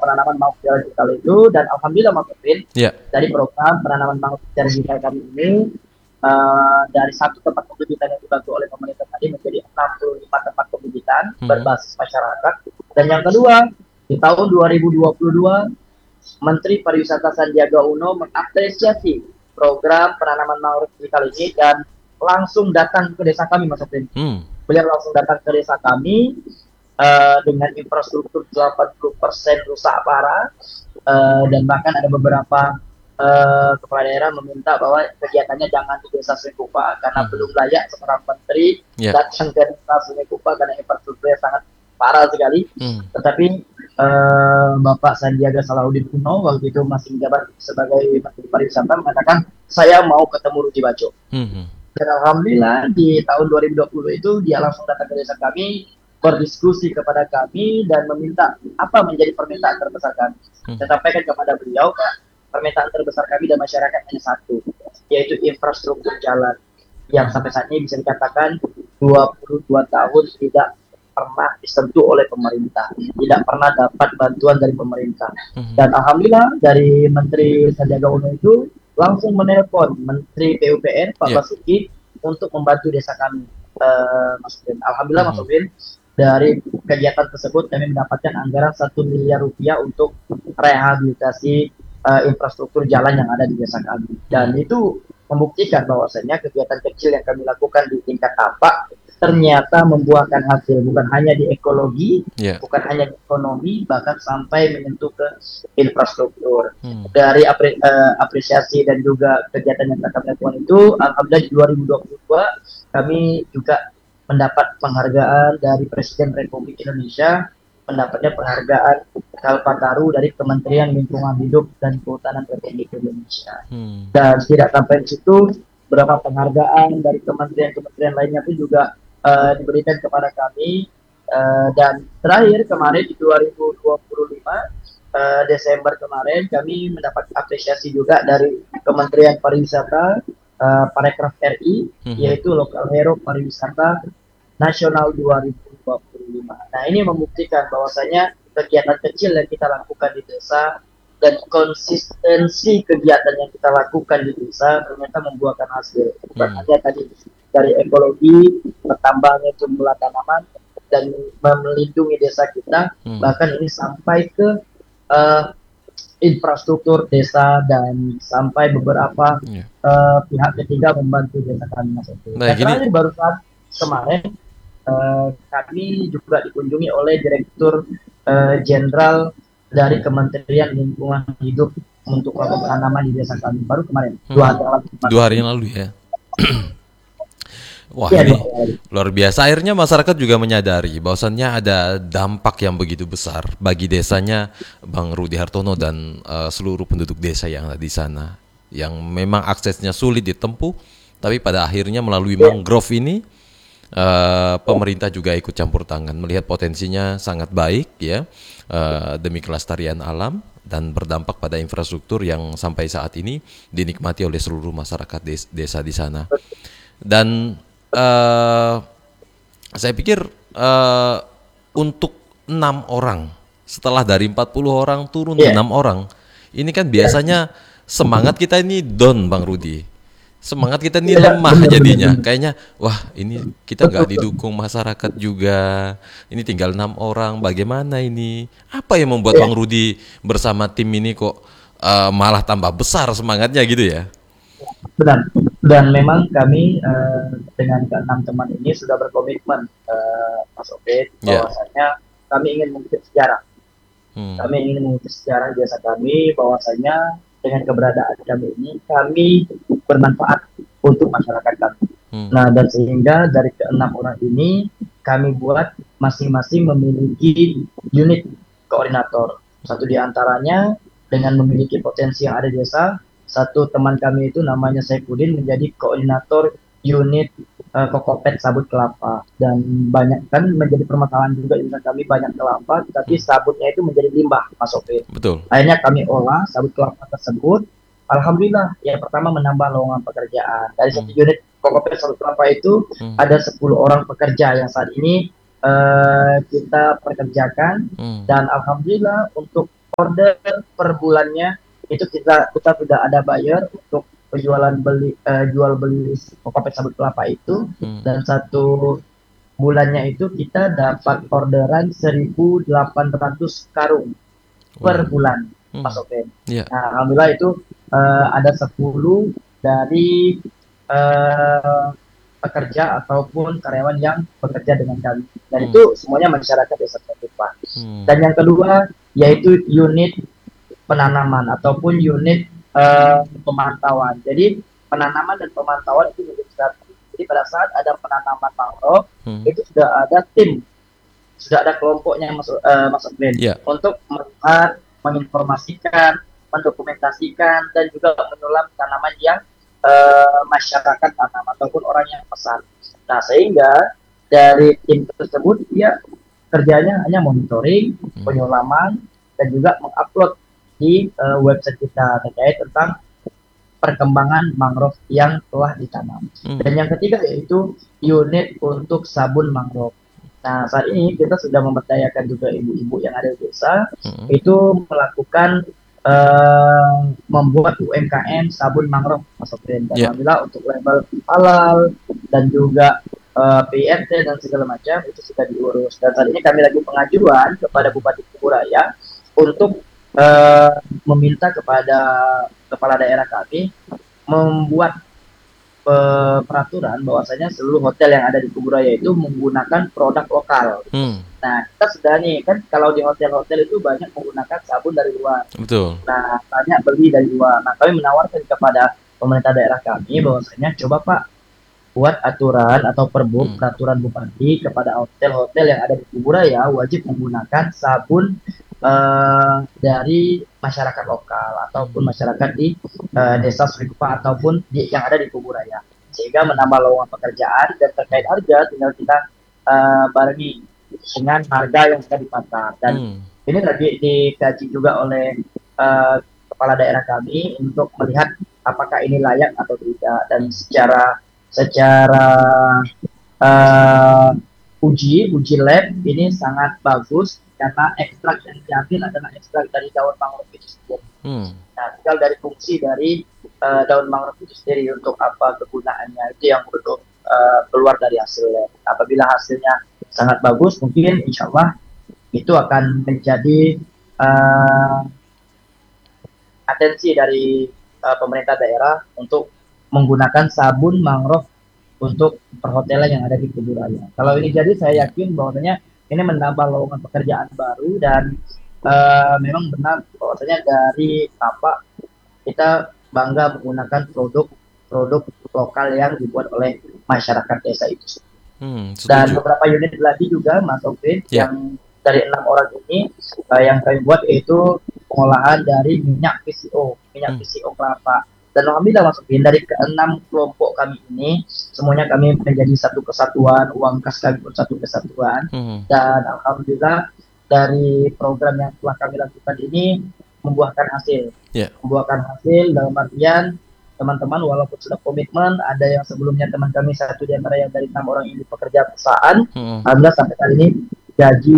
penanaman mangrove secara digital itu, dan alhamdulillah Mas Kevin, dari program penanaman mangrove secara digital kami ini, dari satu tempat pembibitan yang dibantu oleh pemerintah tadi menjadi 65 tempat pembibitan berbasis masyarakat. Dan yang kedua, di tahun 2022 Menteri Pariwisata Sandiaga Uno mengapresiasi program penanaman mangrove digital ini dan langsung datang ke desa kami, Mas Opin. Beliau langsung datang ke desa kami dengan infrastruktur 80% rusak parah, dan bahkan ada beberapa kepala daerah meminta bahwa kegiatannya jangan di desa Sungai karena belum layak seorang menteri datang ke desa Sungai karena infrastrukturnya sangat parah sekali. Tetapi Bapak Sandiaga Salahuddin Uno waktu itu masih menjabat sebagai Menteri Pariwisata mengatakan saya mau ketemu Rudi Baco. Dan alhamdulillah di tahun 2020 itu dia langsung datang ke desa kami, berdiskusi kepada kami dan meminta apa menjadi permintaan terbesar kami. Saya sampaikan kepada beliau, Pak, permintaan terbesar kami dan masyarakat hanya satu, yaitu infrastruktur jalan yang sampai saat ini bisa dikatakan 22 tahun tidak pernah disentuh oleh pemerintah, tidak pernah dapat bantuan dari pemerintah. Dan alhamdulillah dari Menteri Sandiaga Uno itu langsung menelpon Menteri PUPR Pak Basuki untuk membantu desa kami, Mas Udin. Alhamdulillah Mas Udin, dari kegiatan tersebut kami mendapatkan anggaran 1 miliar rupiah untuk rehabilitasi infrastruktur jalan yang ada di desa kami. Dan itu membuktikan bahwasanya kegiatan kecil yang kami lakukan di tingkat tapak ternyata membuahkan hasil, bukan hanya di ekologi, bukan hanya di ekonomi, bahkan sampai menyentuh ke infrastruktur. Dari apresiasi dan juga kegiatan yang kami lakukan itu, alhamdulillah di 2022 kami juga mendapat penghargaan dari Presiden Republik Indonesia, mendapatnya penghargaan Kalpataru dari Kementerian Lingkungan Hidup dan Kehutanan Republik Indonesia. Dan tidak sampai di situ, beberapa penghargaan dari kementerian-kementerian lainnya pun juga diberikan kepada kami, dan terakhir kemarin di 2025 Desember kemarin kami mendapat apresiasi juga dari Kementerian Pariwisata Parekraf RI, yaitu Local Hero Pariwisata Nasional 2025. Nah, ini membuktikan bahwasanya kegiatan kecil yang kita lakukan di desa dan konsistensi kegiatan yang kita lakukan di desa ternyata membuahkan hasil. Bukan hanya tadi dari ekologi, bertambahnya jumlah tanaman dan melindungi desa kita, bahkan ini sampai ke infrastruktur desa dan sampai beberapa pihak ketiga membantu desa kami. Dan terakhir barusan kemarin kami juga dikunjungi oleh Direktur Jenderal dari Kementerian Lingkungan Hidup untuk melakukan tanaman di desa kami baru kemarin 2 hari yang lalu ya. Wah, ini luar biasa. Akhirnya masyarakat juga menyadari bahwasannya ada dampak yang begitu besar bagi desanya Bang Rudi Hartono dan seluruh penduduk desa yang ada di sana, yang memang aksesnya sulit ditempuh, tapi pada akhirnya melalui mangrove ini pemerintah juga ikut campur tangan, melihat potensinya sangat baik ya, demi kelestarian alam dan berdampak pada infrastruktur yang sampai saat ini dinikmati oleh seluruh masyarakat desa di sana. Dan saya pikir untuk 6 orang setelah dari 40 orang turun ke 6 orang, ini kan biasanya semangat kita ini down, Bang Rudi. Semangat kita ini lemah jadinya. Kayaknya wah ini kita nggak didukung masyarakat juga. Ini tinggal 6 orang. Bagaimana ini? Apa yang membuat Bang Rudi bersama tim ini kok malah tambah besar semangatnya gitu ya? Benar. Dan memang kami dengan ke-6 teman ini sudah berkomitmen, Mas Opet, bahwasanya kami ingin mengukir sejarah. Kami ingin mengukir sejarah desa kami, bahwasanya dengan keberadaan kami ini, kami bermanfaat untuk masyarakat kami. Nah, dan sehingga dari ke-6 orang ini, kami buat masing-masing memiliki unit koordinator. Satu di antaranya dengan memiliki potensi yang ada di desa, satu teman kami itu namanya Saifuddin menjadi koordinator unit Kokopet sabut kelapa. Dan banyak kan menjadi permasalahan juga di desa kami, banyak kelapa, tapi sabutnya itu menjadi limbah, Mas Opet. Betul. Akhirnya kami olah sabut kelapa tersebut. Alhamdulillah, yang pertama menambah lowongan pekerjaan. Dari satu unit Kokopet sabut kelapa itu ada 10 orang pekerja yang saat ini kita pekerjakan. Dan alhamdulillah untuk order per bulannya itu kita sudah ada buyer untuk jual beli kopi sabut kelapa itu, dan satu bulannya itu kita dapat orderan 1.800 karung per bulan, Mas Open. Yeah. Nah, alhamdulillah itu ada 10 dari pekerja ataupun karyawan yang bekerja dengan kami, dan itu semuanya masyarakat desa Setupa. Dan yang kedua yaitu unit penanaman ataupun unit pemantauan. Jadi penanaman dan pemantauan itu menjadi satu. Jadi pada saat ada penanaman mangrove, itu sudah ada tim, sudah ada kelompoknya Mas Ben, untuk melihat, menginformasikan, mendokumentasikan, dan juga menyulam tanaman yang masyarakat tanam ataupun orang yang pesan. Nah, sehingga dari tim tersebut dia kerjanya hanya monitoring, penyulaman, dan juga mengupload di website kita terkait tentang perkembangan mangrove yang telah ditanam. Dan yang ketiga yaitu unit untuk sabun mangrove. Nah, saat ini kita sudah memberdayakan juga ibu-ibu yang ada di desa itu melakukan membuat UMKM sabun mangrove, Mas Sofyan. Dan alhamdulillah untuk label halal dan juga PRT dan segala macam itu sudah diurus. Dan saat ini kami lagi pengajuan kepada Bupati Kuburaya untuk meminta kepada kepala daerah kami membuat peraturan bahwasanya seluruh hotel yang ada di Kuburaya itu menggunakan produk lokal. Nah, kita sudah nih kan kalau di hotel-hotel itu banyak menggunakan sabun dari luar. Betul. Nah, banyak beli dari luar. Nah, kami menawarkan kepada pemerintah daerah kami bahwasanya coba Pak buat aturan atau peraturan bupati kepada hotel-hotel yang ada di Kuburaya wajib menggunakan sabun dari masyarakat lokal ataupun masyarakat di desa Setupa ataupun yang ada di Kuburaya, sehingga menambah lowongan pekerjaan. Dan terkait harga tinggal kita barengi dengan harga yang sudah dipatok. Dan ini lagi dikaji juga oleh kepala daerah kami untuk melihat apakah ini layak atau tidak. Dan secara uji lab ini sangat bagus karena ekstrak yang diambil adalah ekstrak dari daun mangrove itu sendiri. Nah, tinggal dari fungsi dari daun mangrove itu sendiri untuk apa kegunaannya itu yang perlu keluar dari hasil lab. Apabila hasilnya sangat bagus, mungkin insya Allah itu akan menjadi atensi dari pemerintah daerah untuk menggunakan sabun mangrove untuk perhotelan yang ada di Kuburaya. Kalau ini jadi, saya yakin bahwasanya ini menambah lowongan pekerjaan baru. Dan memang benar bahwasanya dari Tapak kita bangga menggunakan produk lokal yang dibuat oleh masyarakat desa itu. Dan beberapa unit lagi juga Mas Ovid yang dari 6 orang ini yang kami buat yaitu pengolahan dari minyak PCO kelapa. Dan alhamdulillah Mas Ovid, dari ke-6 kelompok kami ini semuanya kami menjadi satu kesatuan, uang kas kami pun satu kesatuan. Dan alhamdulillah dari program yang telah kami lakukan ini membuahkan hasil. Membuahkan hasil dalam artian teman-teman walaupun sudah komitmen, ada yang sebelumnya teman kami satu di antara yang dari 6 orang ini pekerja perusahaan, alhamdulillah sampai kali ini gaji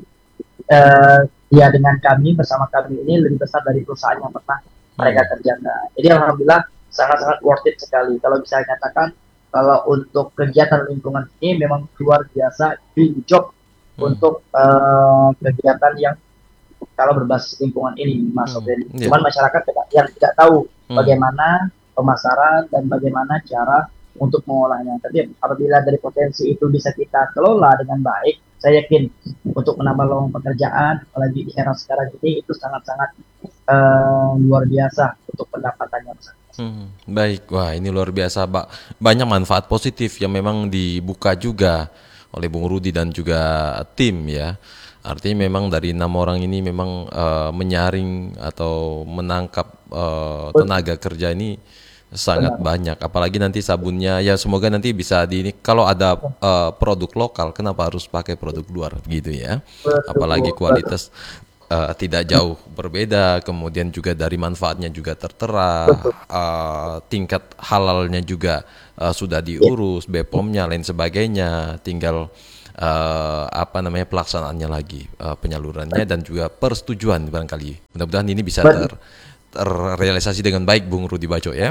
dia dengan kami bersama kami ini lebih besar dari perusahaan yang pernah mereka kerjakan. Jadi alhamdulillah sangat-sangat worth it sekali. Kalau bisa katakan kalau untuk kegiatan lingkungan ini memang luar biasa big job untuk kegiatan yang kalau berbasis lingkungan ini, Mas Oben. Cuman masyarakat yang tidak tahu bagaimana pemasaran dan bagaimana cara untuk mengolahnya. Tapi apabila dari potensi itu bisa kita kelola dengan baik, saya yakin untuk menambah lowongan pekerjaan, apalagi di era sekarang ini, itu sangat-sangat luar biasa untuk pendapatannya. Baik, wah ini luar biasa, banyak manfaat positif yang memang dibuka juga oleh Bung Rudi dan juga tim ya. Artinya memang dari 6 orang ini memang menyaring atau menangkap tenaga kerja ini sangat banyak. Apalagi nanti sabunnya ya semoga nanti bisa kalau ada produk lokal, kenapa harus pakai produk luar gitu ya. Apalagi kualitas tidak jauh berbeda, kemudian juga dari manfaatnya juga tertera, tingkat halalnya juga sudah diurus, BPOM-nya lain sebagainya, tinggal pelaksanaannya lagi, penyalurannya dan juga persetujuan barangkali. Mudah-mudahan ini bisa terrealisasi dengan baik, Bung Rudi Baco ya.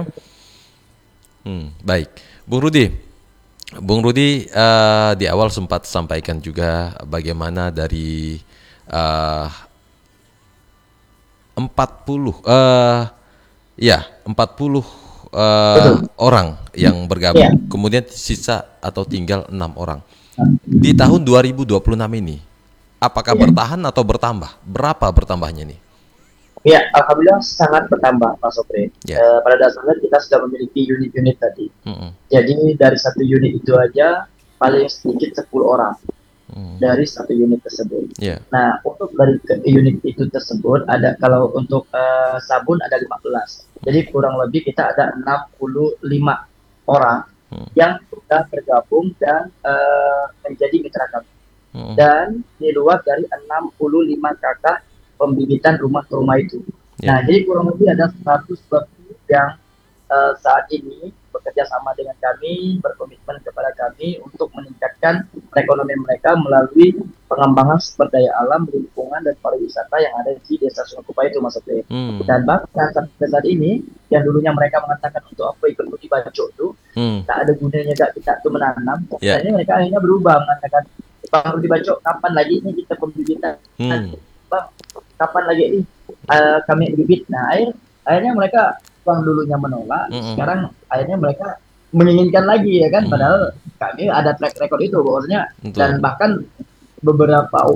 Baik, Bung Rudi di awal sempat sampaikan juga bagaimana dari 40 orang yang bergabung, kemudian sisa atau tinggal 6 orang. Di tahun 2026 ini, apakah bertahan atau bertambah? Berapa bertambahnya nih? Ya, alhamdulillah sangat bertambah, Pak Sopri. Pada dasarnya kita sudah memiliki unit-unit tadi. Jadi dari satu unit itu aja paling sedikit 10 orang dari satu unit tersebut. Nah, untuk dari unit itu tersebut ada, kalau untuk sabun ada 15. Jadi kurang lebih kita ada 65 orang yang sudah bergabung dan menjadi mitra kami. Dan di luar dari 65 kakak pembibitan rumah ke rumah itu. Nah, jadi kurang lebih ada 100 lebih yang saat ini bekerja sama dengan kami, berkomitmen kepada kami untuk meningkatkan perekonomian mereka melalui pengembangan sumber daya alam, lingkungan, dan pariwisata yang ada di Desa Sungai Kupa itu, Mas Oke. Dan bahkan sampai saat ini, yang dulunya mereka mengatakan untuk apa ikut Rudi Baco itu, tak ada gunanya kita tuh menanam. Dan ini mereka akhirnya berubah mengatakan, Bang Rudi Baco, kapan lagi ini kita pembibitan? Bang, kapan lagi ini kami bibit? Nah, akhirnya mereka yang dulunya menolak, sekarang akhirnya mereka menginginkan lagi ya kan, padahal kami ada track record itu bahwasanya, dan bahkan beberapa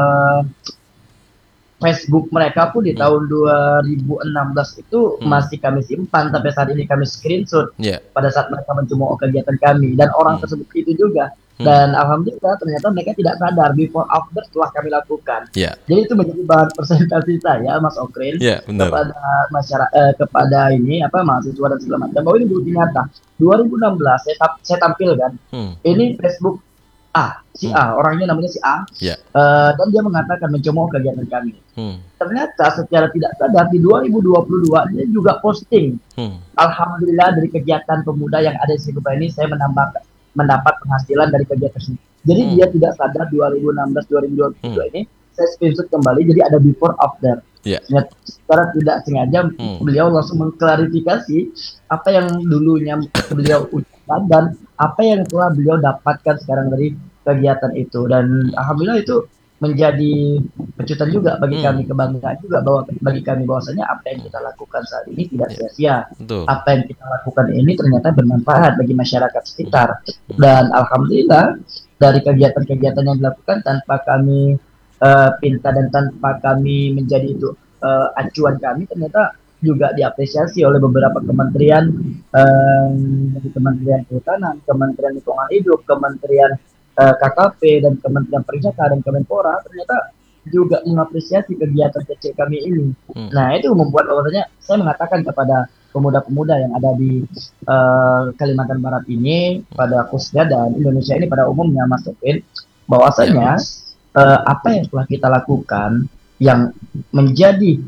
Facebook mereka pun di tahun 2016 itu masih kami simpan sampai saat ini, kami screenshot pada saat mereka mencemooh kegiatan kami dan orang tersebut itu juga. Dan alhamdulillah ternyata mereka tidak sadar before after setelah kami lakukan. Jadi itu menjadi bahan presentasi saya, Mas Okrin, kepada masyarakat, kepada ini mahasiswa dan segala macam, bahwa ini bukti nyata. 2016 saya tampilkan ini Facebook si A, orangnya namanya si A, dan dia mengatakan mencemooh kegiatan kami. Ternyata secara tidak sadar di 2022 dia juga posting. Alhamdulillah dari kegiatan pemuda yang ada di Sikupa ini saya mendapat penghasilan dari kegiatan tersebut. Jadi dia tidak sadar 2016-2022 ini saya screenshot kembali, jadi ada before after. Secara tidak sengaja beliau langsung mengklarifikasi apa yang dulunya beliau ucapkan dan apa yang telah beliau dapatkan sekarang dari kegiatan itu. Dan alhamdulillah itu menjadi pecutan juga bagi kami, kebanggaan juga bahwa bagi kami bahwasanya apa yang kita lakukan saat ini tidak sia-sia. Apa yang kita lakukan ini ternyata bermanfaat bagi masyarakat sekitar. Dan alhamdulillah dari kegiatan-kegiatan yang dilakukan tanpa kami pinta dan tanpa kami menjadi itu acuan kami, ternyata juga diapresiasi oleh beberapa kementerian, dari Kementerian Kehutanan, Kementerian Lingkungan Hidup, Kementerian KKP, dan Kementerian Pariwisata dan Kemenpora ternyata juga mengapresiasi kegiatan kecil kami ini. Nah, itu membuat bahwasanya saya mengatakan kepada pemuda-pemuda yang ada di Kalimantan Barat ini, pada khususnya dan Indonesia ini pada umumnya, Mas Topin, bahwasanya apa yang telah kita lakukan yang menjadi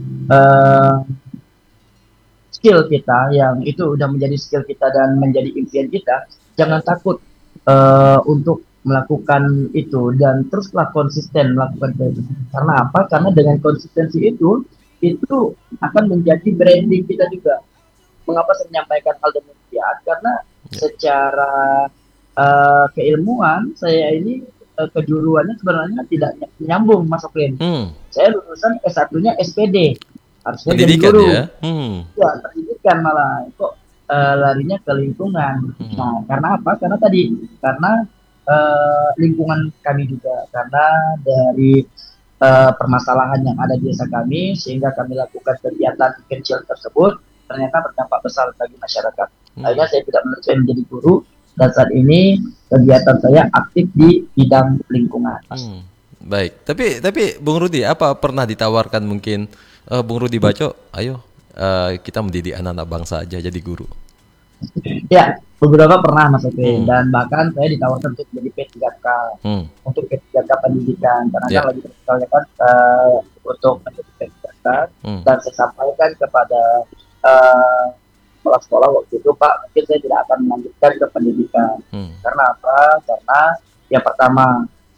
skill kita, yang itu udah menjadi skill kita dan menjadi impian kita, jangan takut untuk melakukan itu dan teruslah konsisten melakukan itu. Karena apa? Karena dengan konsistensi itu akan menjadi branding kita juga. Mengapa saya menyampaikan hal demikian? Karena secara keilmuan saya ini kejuruannya sebenarnya tidak nyambung, Mas Okrin. Saya lulusan S1-nya SPD, harusnya jadi guru. Ya, pendidikan malah kok larinya ke lingkungan. Nah, karena apa? Karena lingkungan kami juga, karena dari permasalahan yang ada di desa kami, sehingga kami lakukan kegiatan kecil tersebut ternyata berdampak besar bagi masyarakat. Akhirnya saya tidak menjadi guru, dan saat ini kegiatan saya aktif di bidang lingkungan. Baik, tapi Bung Rudi, apa pernah ditawarkan mungkin Bung Rudi Baco, ayo kita mendidik anak-anak bangsa aja jadi guru? Ya, beberapa pernah, Mas Oke, dan bahkan saya ditawarkan untuk jadi P3K, untuk P3K pendidikan, karena kan lagi terkait untuk menjadi P3K, dan saya sampaikan kepada kepala sekolah waktu itu, Pak, mungkin saya tidak akan melanjutkan ke pendidikan. Karena apa? Karena yang pertama,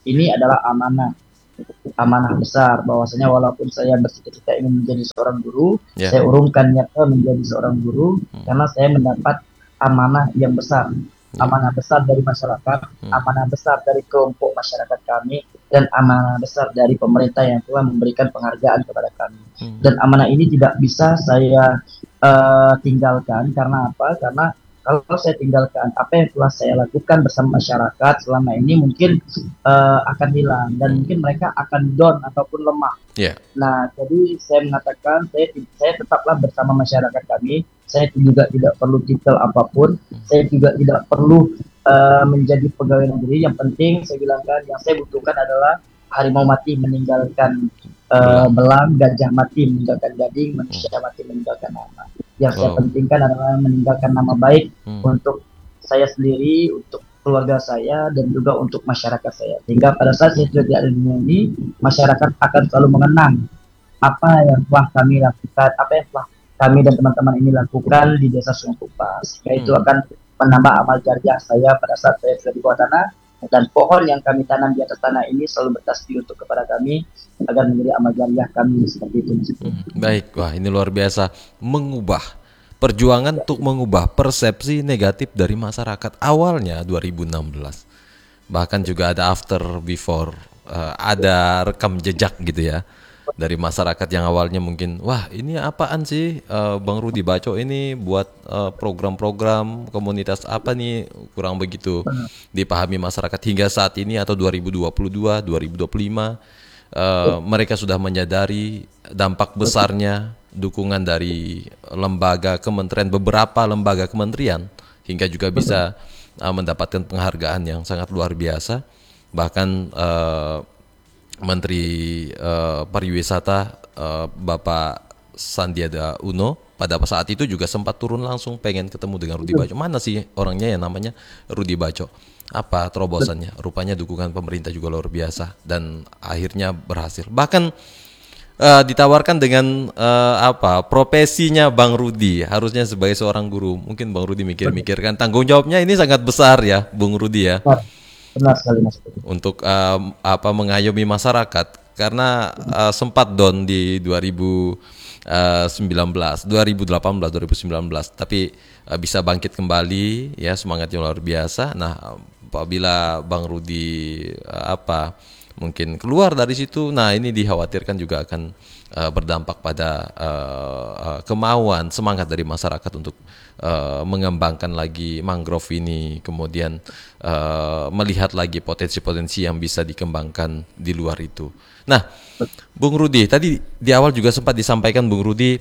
ini adalah amanah besar, bahwasanya walaupun saya bercita-cita ingin menjadi seorang guru, saya urungkan niatnya menjadi seorang guru karena saya mendapat amanah yang besar, amanah besar dari masyarakat, amanah besar dari kelompok masyarakat kami, dan amanah besar dari pemerintah yang telah memberikan penghargaan kepada kami. Dan amanah ini tidak bisa saya tinggalkan. Karena apa? Karena kalau saya tinggalkan apa yang telah saya lakukan bersama masyarakat selama ini, mungkin akan hilang dan mungkin mereka akan down ataupun lemah. Nah, jadi saya mengatakan saya tetaplah bersama masyarakat kami. Saya juga tidak perlu titel apapun. Saya juga tidak perlu menjadi pegawai negeri. Yang penting saya bilangkan, yang saya butuhkan adalah harimau mati meninggalkan belang, gajah mati meninggalkan gading, manusia mati meninggalkan nama. Yang saya pentingkan adalah meninggalkan nama baik untuk saya sendiri, untuk keluarga saya, dan juga untuk masyarakat saya. Sehingga pada saat saya sudah di dunia ini, masyarakat akan selalu mengenang apa yang telah kami lakukan, apa yang telah kami dan teman-teman ini lakukan di Desa Sungai Kupas. Itu akan menambah amal jariah saya pada saat saya sudah di bawah tanah, dan pohon yang kami tanam di atas tanah ini selalu bertasbih untuk kepada kami agar menjadi amal jariah kami, seperti itu. Baik, wah ini luar biasa, mengubah perjuangan untuk mengubah persepsi negatif dari masyarakat awalnya 2016. Bahkan juga ada after before, ada rekam jejak gitu ya. Dari masyarakat yang awalnya mungkin, wah ini apaan sih Bang Rudi Baco ini buat program-program komunitas apa nih, kurang begitu dipahami masyarakat hingga saat ini atau 2022, 2025 mereka sudah menyadari dampak besarnya dukungan dari lembaga kementerian, beberapa lembaga kementerian, hingga juga bisa mendapatkan penghargaan yang sangat luar biasa. Bahkan Menteri Pariwisata Bapak Sandiaga Uno pada saat itu juga sempat turun langsung pengen ketemu dengan Rudi Baco. Mana sih orangnya yang namanya Rudi Baco? Apa terobosannya? Rupanya dukungan pemerintah juga luar biasa dan akhirnya berhasil. Bahkan ditawarkan dengan profesinya Bang Rudi, harusnya sebagai seorang guru. Mungkin Bang Rudi mikir-mikirkan tanggung jawabnya ini sangat besar ya, Bung Rudi ya. Benar sekali, Mas. Untuk mengayomi masyarakat karena sempat down di 2018, 2019, tapi bisa bangkit kembali ya, semangatnya luar biasa. Nah, apabila Bang Rudi mungkin keluar dari situ, nah ini dikhawatirkan juga akan berdampak pada kemauan, semangat dari masyarakat untuk mengembangkan lagi mangrove ini, kemudian melihat lagi potensi-potensi yang bisa dikembangkan di luar itu. Nah, Bung Rudi, tadi di awal juga sempat disampaikan Bung Rudi,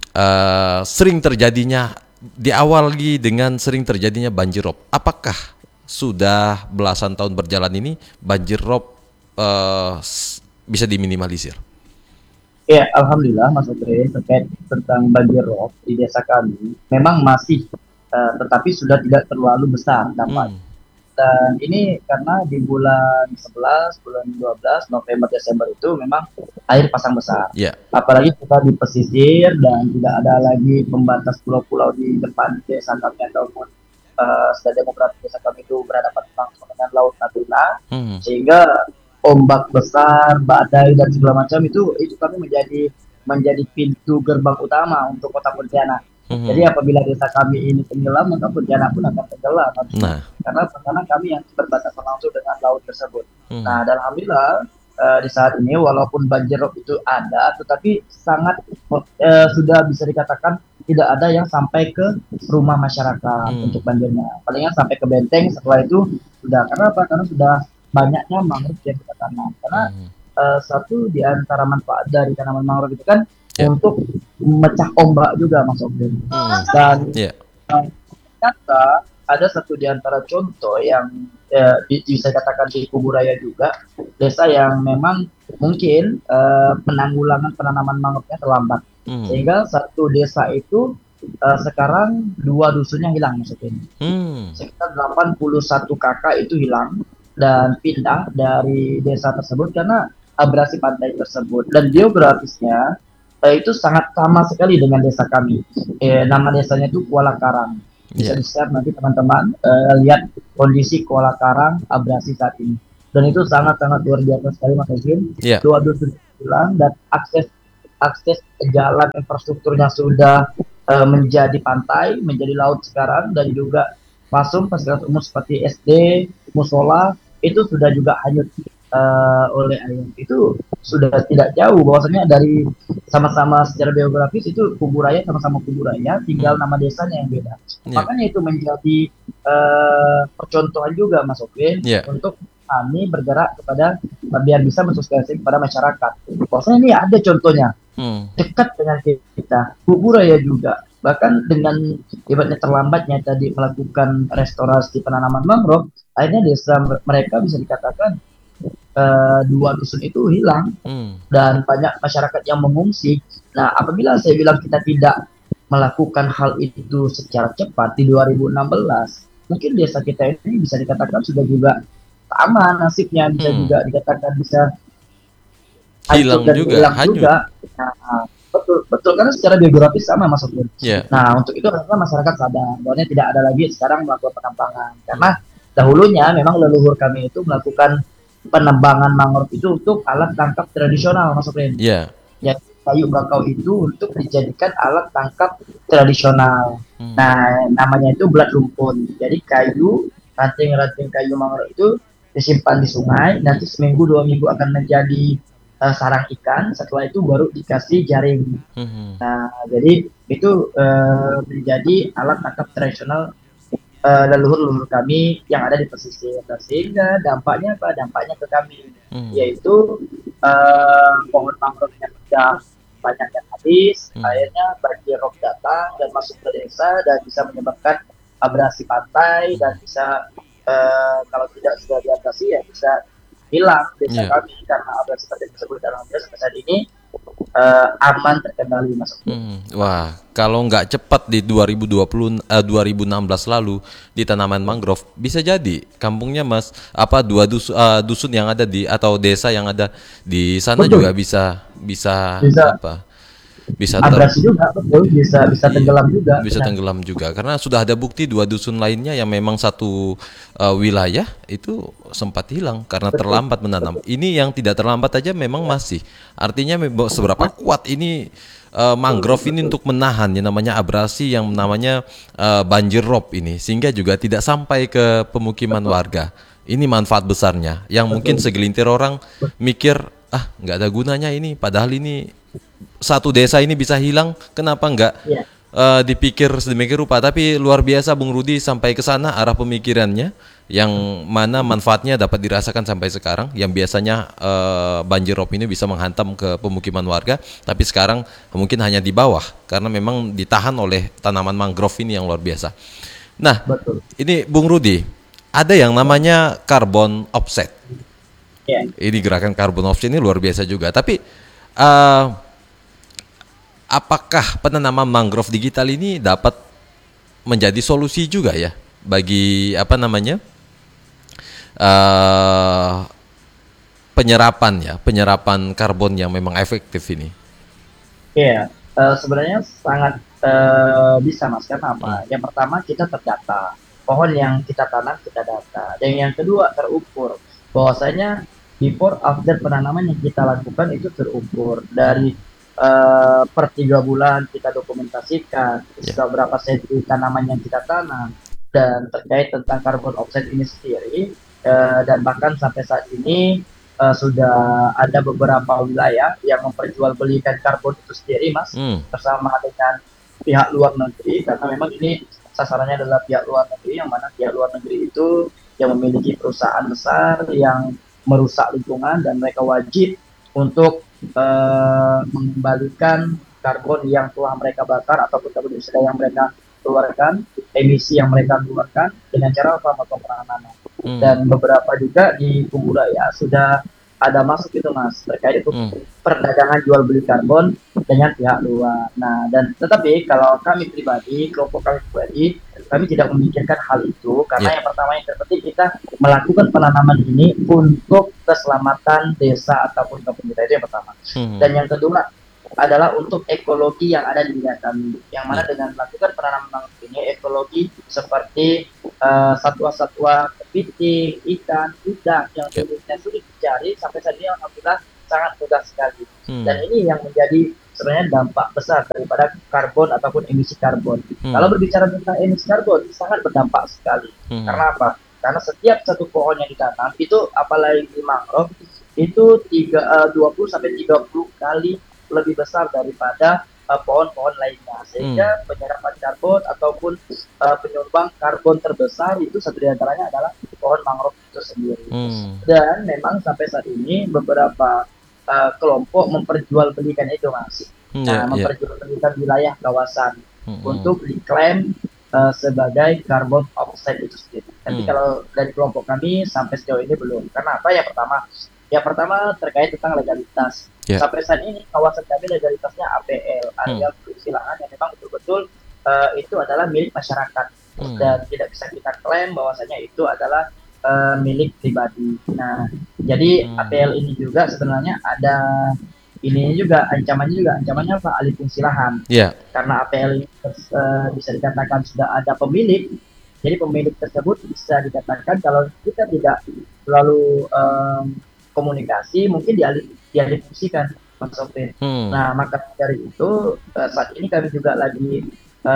diawali dengan sering terjadinya banjir rob. Apakah sudah belasan tahun berjalan ini banjir rob bisa diminimalisir? Ya, alhamdulillah Mas Otre, terkait tentang banjir rob di desa kami memang masih, tetapi sudah tidak terlalu besar dampak. Dan ini karena di bulan 11, bulan 12, November, Desember itu memang air pasang besar. Apalagi kita di pesisir dan tidak ada lagi pembatas pulau-pulau di depan desa kami ataupun stadion demokrasi desa kami itu berhadapan langsung dengan Laut Natuna, sehingga ombak besar, badai dan segala macam itu kami menjadi pintu gerbang utama untuk kota Pontianak. Jadi apabila desa kami ini tenggelam, maka Pontianak pun akan tenggelam. Karena kami yang berbatasan langsung dengan laut tersebut. Nah, dan alhamdulillah di saat ini walaupun banjir rob itu ada, tetapi sangat sudah bisa dikatakan tidak ada yang sampai ke rumah masyarakat untuk banjirnya. Palingan sampai ke benteng, setelah itu sudah. Karena apa? Karena sudah banyaknya mangrove yang kita tanam. Karena satu di antara manfaat dari tanaman mangrove itu kan untuk memecah ombak juga, Mas Ogden. Dan ternyata ada satu di antara contoh yang bisa katakan di Kuburaya juga, desa yang memang mungkin penanggulangan penanaman mangrove-nya terlambat. Sehingga satu desa itu sekarang 2 dusunnya hilang, Mas Ogden. Sekitar 81 kakak itu hilang dan pindah dari desa tersebut karena abrasi pantai tersebut. Dan geografisnya itu sangat sama sekali dengan desa kami. Nama desanya itu Kuala Karang. Bisa di-share nanti teman-teman lihat kondisi Kuala Karang abrasi saat ini. dan itu sangat-sangat luar biasa sekali Mas Edwin. Dua dusun hilang dan akses jalan infrastrukturnya sudah menjadi pantai, menjadi laut sekarang, dan juga masuk fasilitas umum seperti SD, musola itu sudah juga hanyut oleh air. Itu sudah tidak jauh, bahwasanya dari sama-sama secara geografis itu Kuburaya sama-sama Kuburaya, tinggal nama desanya yang beda. Makanya itu menjadi percontohan juga Mas Oke untuk kami bergerak kepada biar bisa mensosialisasikan kepada masyarakat. Bahwasanya ini ada contohnya dekat dengan kita, Kuburaya juga. Bahkan dengan ibaratnya terlambatnya tadi melakukan restorasi penanaman mangrove, akhirnya desa mereka bisa dikatakan dua dusun itu hilang dan banyak masyarakat yang mengungsi. Nah, apabila saya bilang kita tidak melakukan hal itu secara cepat di 2016, mungkin desa kita ini bisa dikatakan sudah juga sama nasibnya, bisa juga dikatakan bisa hilang juga, hanyut. Nah, betul karena secara geografis sama Mas Okin. Nah, untuk itu harusnya masyarakat sadar bahwa tidak ada lagi sekarang melakukan penambangan, karena dahulunya memang leluhur kami itu melakukan penebangan mangrove itu untuk alat tangkap tradisional Mas Okin. Ya, kayu bakau itu untuk dijadikan alat tangkap tradisional. Nah, namanya itu belat rumpun. Jadi ranting-ranting kayu mangrove itu disimpan di sungai, nanti seminggu 2 minggu akan menjadi sarang ikan, setelah itu baru dikasih jaring. Nah, jadi itu menjadi alat tangkap tradisional leluhur-leluhur kami yang ada di pesisir. Sehingga dampaknya apa? Dampaknya ke kami, yaitu pohon mangrove-nya sudah banyak yang habis, akhirnya banjir rob datang dan masuk ke desa dan bisa menyebabkan abrasi pantai dan bisa kalau tidak sudah diatasi ya bisa hilang desa kami karena ada seperti tersebut dalam desa sampai saat ini aman terkendali Mas. Wah, kalau nggak cepat di 2016 lalu di tanaman mangrove bisa jadi kampungnya Mas dusun yang ada di atau desa yang ada di sana juga bisa abrasi juga, betul, bisa tenggelam juga. Bisa tenggelam juga karena sudah ada bukti 2 dusun lainnya yang memang satu wilayah itu sempat hilang karena terlambat menanam. Ini yang tidak terlambat aja memang masih. Artinya seberapa kuat ini mangrove ini untuk menahan yang namanya abrasi, yang namanya banjir rob ini, sehingga juga tidak sampai ke pemukiman warga. Ini manfaat besarnya yang mungkin segelintir orang mikir nggak ada gunanya ini, padahal ini satu desa ini bisa hilang, kenapa enggak dipikir sedemikian rupa. Tapi luar biasa Bung Rudi sampai ke sana arah pemikirannya, yang mana manfaatnya dapat dirasakan sampai sekarang. Yang biasanya banjir rob ini bisa menghantam ke pemukiman warga, tapi sekarang mungkin hanya di bawah karena memang ditahan oleh tanaman mangrove ini yang luar biasa. Nah, ini Bung Rudi, ada yang namanya carbon offset. Ini gerakan carbon offset ini luar biasa juga. Tapi apakah penanaman mangrove digital ini dapat menjadi solusi juga ya bagi penyerapan karbon yang memang efektif ini? Sebenarnya sangat bisa Mas, karena apa? Yang pertama kita terdata, pohon yang kita tanam kita data, dan yang kedua terukur, bahwasanya before after penanaman yang kita lakukan itu terukur dari per 3 bulan kita dokumentasikan berapa senti tanaman yang kita tanam, dan terkait tentang carbon offset ini sendiri, dan bahkan sampai saat ini sudah ada beberapa wilayah yang memperjualbelikan karbon itu sendiri Mas, bersama dengan pihak luar negeri, karena memang ini sasarannya adalah pihak luar negeri, yang mana pihak luar negeri itu yang memiliki perusahaan besar yang merusak lingkungan dan mereka wajib untuk mengembalikan karbon yang telah mereka bakar ataupun karbon dioksida yang mereka keluarkan, emisi yang mereka keluarkan dengan cara melakukan penanaman. Dan beberapa juga di Kuburaya sudah ada masuk itu Mas, terkait itu perdagangan jual beli karbon dengan pihak luar. Nah, dan tetapi kalau kami pribadi, kelompok kami pribadi, kami tidak memikirkan hal itu karena yang pertama yang terpenting kita melakukan penanaman ini untuk keselamatan desa ataupun kampung kita, itu yang pertama. Dan yang kedua adalah untuk ekologi yang ada di wilayah kami, yang mana dengan melakukan penanaman mangrove ini ekologi seperti satwa-satwa kepiting, ikan, udang yang dulunya sulit dicari sampai saat ini alhamdulillah sangat mudah sekali. Dan ini yang menjadi sebenarnya dampak besar daripada karbon ataupun emisi karbon. Kalau berbicara tentang emisi karbon sangat berdampak sekali. Karena apa? Karena setiap satu pohon yang ditanam itu apalagi di mangrove itu 20 sampai 30 kali lebih besar daripada pohon-pohon lainnya, sehingga penyerapan karbon ataupun penyumbang karbon terbesar itu satu di antaranya adalah pohon mangrove itu sendiri. Dan memang sampai saat ini beberapa kelompok memperjualbelikan itu, Mas. Memperjualbelikan wilayah kawasan untuk diklaim sebagai carbon offset itu sendiri. Tapi kalau dari kelompok kami sampai sejauh ini belum. Karena apa? Yang pertama terkait tentang legalitas. Sampai saat ini kawasan kami legalitasnya APL, area persilahan yang memang betul-betul itu adalah milik masyarakat dan tidak bisa kita klaim bahwasanya itu adalah milik pribadi. Nah, jadi APL ini juga sebenarnya ada ancamannya apa? Alih fungsi lahan. Karena APL ini bisa dikatakan sudah ada pemilik. Jadi pemilik tersebut bisa dikatakan kalau kita tidak selalu komunikasi mungkin dialih fungsikan, Mas Sofir. Nah, maka dari itu saat ini kami juga lagi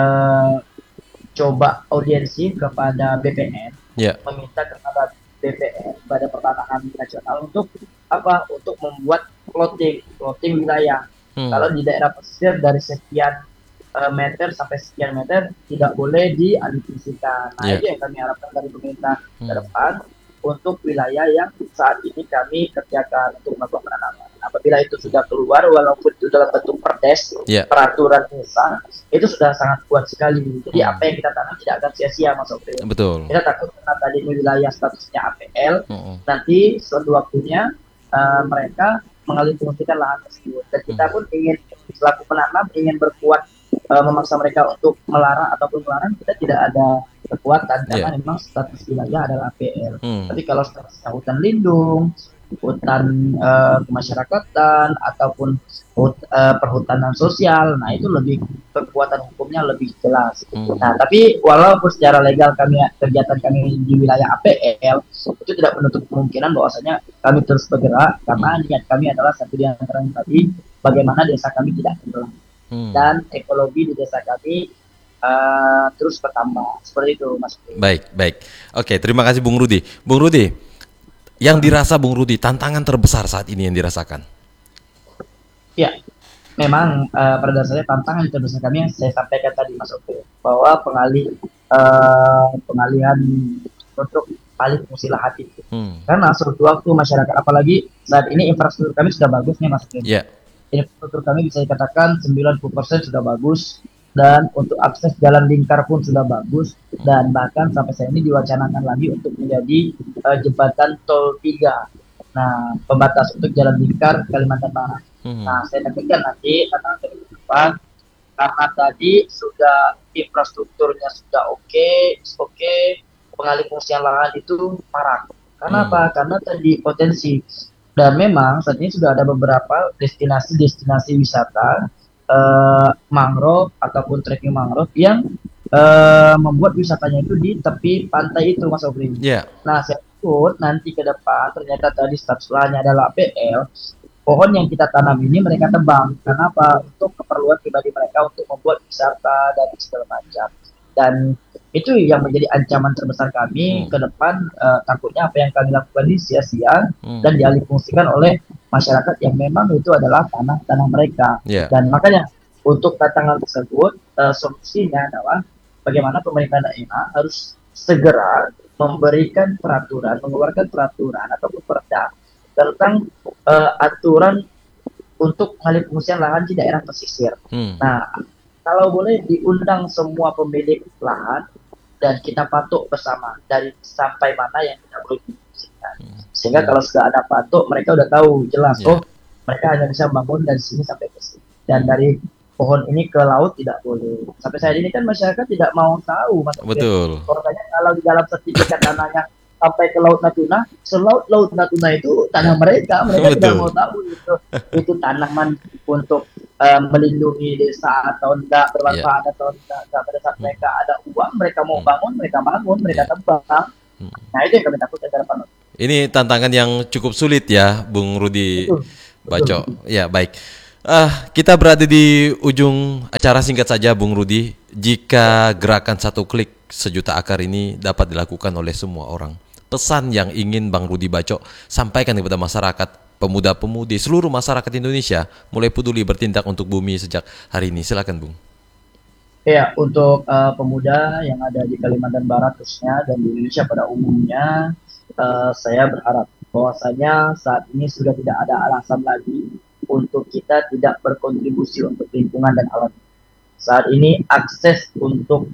coba audiensi kepada BPN, meminta kepada BPN, pada Pertanahan Nasional untuk apa? Untuk membuat plotting wilayah. Kalau di daerah pesisir dari sekian meter sampai sekian meter tidak boleh dialih fungsikan. Nah, itu yang kami harapkan dari pemerintah ke depan untuk wilayah yang saat ini kami kerjakan untuk melakukan penanaman. Apabila itu sudah keluar, walaupun itu dalam bentuk perdes, peraturan desa, itu sudah sangat kuat sekali. Jadi apa yang kita tanam tidak akan sia-sia, Mas Oke. Betul. Kita takut karena tadi ini wilayah statusnya APL, nanti suatu waktunya mereka mengalihfungsikan lahan tersebut. Dan kita pun ingin selaku penanam ingin berkuat memaksa mereka untuk melarang ataupun melarang, kita tidak ada kekuatan karena memang status wilayah adalah APL. Tapi kalau statusnya hutan lindung, hutan kemasyarakatan ataupun perhutanan sosial, nah itu lebih kekuatan hukumnya lebih jelas. Nah, tapi walaupun secara legal kegiatan kami di wilayah APL itu tidak menutup kemungkinan bahwasanya kami terus bergerak karena niat kami adalah satu di antaranya tadi bagaimana desa kami tidak tenggelam dan ekologi di desa kami terus bertambah. Seperti itu, Mas. Baik. Oke, terima kasih Bung Rudi. Bung Rudi, yang dirasa Bung Rudi tantangan terbesar saat ini yang dirasakan? Ya, memang pada dasarnya tantangan terbesar kami yang saya sampaikan tadi, Mas Oke, bahwa pengalihan untuk alih fungsi lahan itu. Karena suatu waktu masyarakat, apalagi saat ini infrastruktur kami sudah bagus nih, Mas Oke. Infrastruktur kami bisa dikatakan 90% sudah bagus, dan untuk akses jalan lingkar pun sudah bagus, dan bahkan sampai saat ini diwacanakan lagi untuk menjadi jembatan tol 3. Nah, pembatas untuk jalan lingkar Kalimantan Barat. Nah, saya takutkan nanti tantangan ke depan karena tadi sudah infrastrukturnya sudah oke, pengalihfungsian lahan itu marak. Karena apa? Karena tadi potensi. Dan memang saat ini sudah ada beberapa destinasi wisata mangrove ataupun trekking mangrove yang membuat wisatanya itu di tepi pantai itu, Mas Obrin. Nah, saya takut nanti ke depan ternyata tadi status lahannya adalah APL, pohon yang kita tanam ini mereka tebang. Karena apa? Untuk keperluan pribadi mereka untuk membuat wisata dan segala macam. Dan itu yang menjadi ancaman terbesar kami ke depan. Takutnya apa yang kami lakukan ini sia-sia dan dialihfungsikan oleh masyarakat yang memang itu adalah tanah mereka. Dan makanya untuk tantangan tersebut solusinya adalah bagaimana pemerintah daerah harus segera memberikan peraturan, mengeluarkan peraturan ataupun perda tentang aturan untuk alihfungsian lahan di daerah pesisir. Nah, kalau boleh diundang semua pemilik lahan dan kita patok bersama dari sampai mana yang tidak boleh difungsikan. Sehingga kalau sudah ada patok, mereka udah tahu jelas, mereka hanya bisa bangun dari sini sampai ke sini. Dan dari pohon ini ke laut tidak boleh. Sampai saat ini kan masyarakat tidak mau tahu. Betul. Makanya kalau di dalam sertifikat tanahnya sampai ke Laut Natuna, Laut Natuna itu tanah mereka tidak mau tahu itu tanaman untuk melindungi desa atau enggak, bermanfaat atau enggak. Pada saat mereka ada uang, mereka mau bangun, mereka tebang. Nah itu yang kami takutkan ke depan. Ini tantangan yang cukup sulit ya, Bung Rudi Baco. Ya baik. Kita berada di ujung acara, singkat saja Bung Rudi. Jika gerakan 1 klik 1 juta akar ini dapat dilakukan oleh semua orang, pesan yang ingin Bang Rudi Baco sampaikan kepada masyarakat, pemuda-pemudi, seluruh masyarakat Indonesia mulai peduli bertindak untuk bumi sejak hari ini. Silakan Bung. Ya, untuk pemuda yang ada di Kalimantan Barat khususnya dan di Indonesia pada umumnya, saya berharap bahwasanya saat ini sudah tidak ada alasan lagi untuk kita tidak berkontribusi untuk lingkungan dan alam. Saat ini akses untuk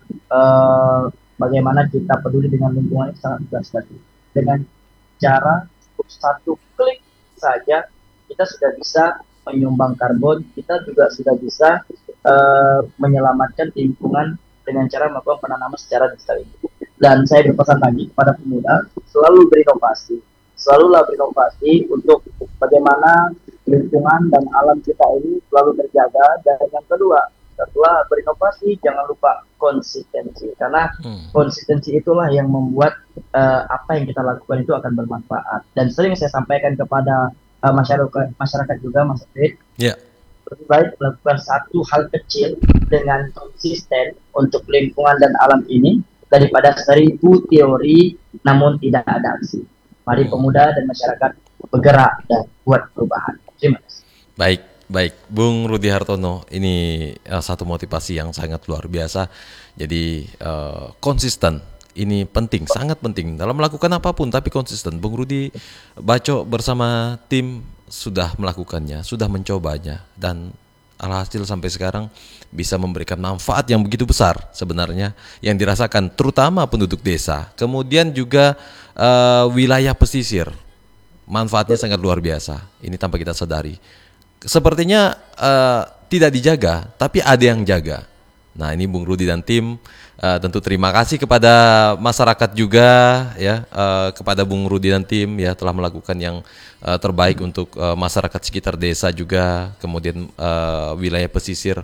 bagaimana kita peduli dengan lingkungan itu sangat mudah sekali. Dengan cara 1 klik saja kita sudah bisa menyumbang karbon, kita juga sudah bisa menyelamatkan lingkungan dengan cara melakukan penanaman secara digital ini. Dan saya berpesan lagi kepada pemuda, selalu selalulah berinovasi untuk bagaimana lingkungan dan alam kita ini selalu terjaga. Dan yang kedua, setelah berinovasi jangan lupa konsistensi, karena konsistensi itulah yang membuat apa yang kita lakukan itu akan bermanfaat. Dan sering saya sampaikan kepada masyarakat juga, Mas Fred, lebih baik melakukan 1 hal kecil dengan konsisten untuk lingkungan dan alam ini daripada 1000 teori namun tidak ada aksi. Mari pemuda dan masyarakat bergerak dan buat perubahan. Terima kasih. Baik, Bung Rudi Hartono, ini satu motivasi yang sangat luar biasa. Jadi konsisten, ini penting, sangat penting dalam melakukan apapun, tapi konsisten. Bung Rudi Baco bersama tim sudah melakukannya, sudah mencobanya, dan alhasil sampai sekarang bisa memberikan manfaat yang begitu besar sebenarnya yang dirasakan terutama penduduk desa, kemudian juga wilayah pesisir. Manfaatnya sangat luar biasa. Ini tanpa kita sadari. Sepertinya tidak dijaga, tapi ada yang jaga. Nah, ini Bung Rudi dan tim tentu terima kasih kepada masyarakat juga ya, kepada Bung Rudi dan tim ya telah melakukan yang terbaik untuk masyarakat sekitar desa juga, kemudian wilayah pesisir.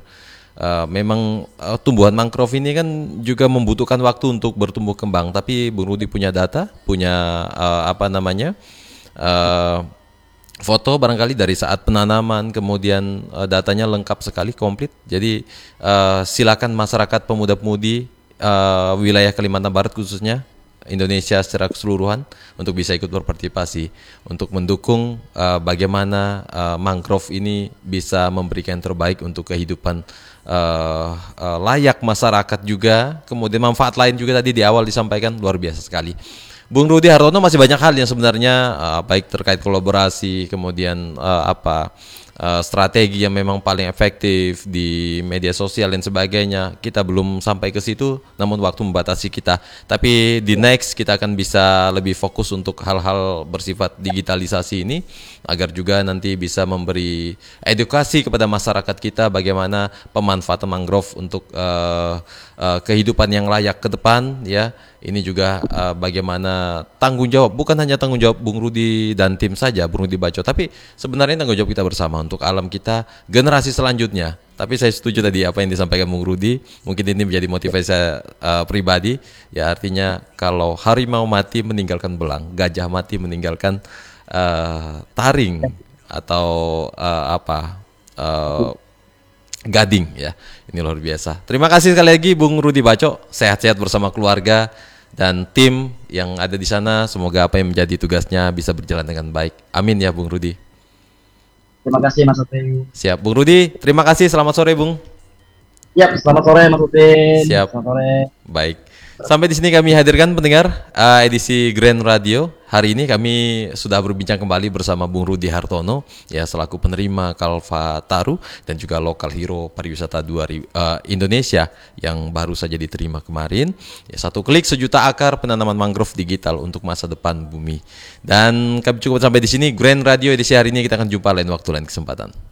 Memang tumbuhan mangrove ini kan juga membutuhkan waktu untuk bertumbuh kembang, tapi Bung Rudi punya data, punya foto barangkali dari saat penanaman, kemudian datanya lengkap sekali, komplit. Jadi silakan masyarakat pemuda-pemudi wilayah Kalimantan Barat khususnya Indonesia secara keseluruhan untuk bisa ikut berpartisipasi untuk mendukung bagaimana mangrove ini bisa memberikan yang terbaik untuk kehidupan layak masyarakat juga. Kemudian manfaat lain juga tadi di awal disampaikan luar biasa sekali. Bung Rudi Hartono masih banyak hal yang sebenarnya baik terkait kolaborasi, kemudian strategi yang memang paling efektif di media sosial dan sebagainya. Kita belum sampai ke situ, namun waktu membatasi kita. Tapi di next kita akan bisa lebih fokus untuk hal-hal bersifat digitalisasi ini, agar juga nanti bisa memberi edukasi kepada masyarakat kita bagaimana pemanfaatan mangrove untuk kehidupan yang layak ke depan ya. Ini juga bagaimana tanggung jawab, bukan hanya tanggung jawab Bung Rudi dan tim saja, Bung Rudi Baco, tapi sebenarnya tanggung jawab kita bersama untuk alam kita, generasi selanjutnya. Tapi saya setuju tadi apa yang disampaikan Bung Rudi, mungkin ini menjadi motivasi saya pribadi, ya artinya kalau harimau mati meninggalkan belang, gajah mati meninggalkan taring atau gading ya. Ini luar biasa. Terima kasih sekali lagi Bung Rudi Baco, sehat-sehat bersama keluarga dan tim yang ada di sana. Semoga apa yang menjadi tugasnya bisa berjalan dengan baik. Amin ya Bung Rudi. Terima kasih Mas Upin. Siap Bung Rudi, terima kasih. Selamat sore Bung. Siap, selamat sore Mas Upin. Siap. Selamat sore. Baik. Sampai di sini kami hadirkan pendengar edisi Grand Radio. Hari ini kami sudah berbincang kembali bersama Bung Rudi Hartono ya selaku penerima Kalpataru dan juga Lokal Hero Pariwisata Indonesia yang baru saja diterima kemarin. Ya, 1 klik 1 juta akar penanaman mangrove digital untuk masa depan bumi. Dan kami cukup sampai di sini Grand Radio edisi hari ini, kita akan jumpa lain waktu lain kesempatan.